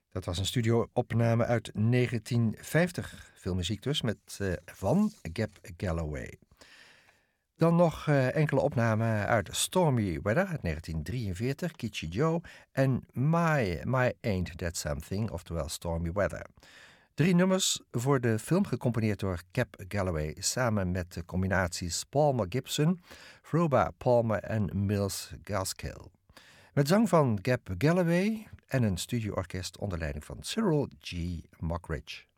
Dat was een studio-opname uit 1950. Veel muziek dus, van Gab Galloway. Dan nog enkele opnamen uit Stormy Weather uit 1943, Kitschy Joe en My Ain't That Something, oftewel Stormy Weather. 3 nummers voor de film gecomponeerd door Gab Galloway samen met de combinaties Palmer Gibson, Froba Palmer en Mills Gaskill. Met zang van Gab Galloway en een studioorkest onder leiding van Cyril G. Mockridge.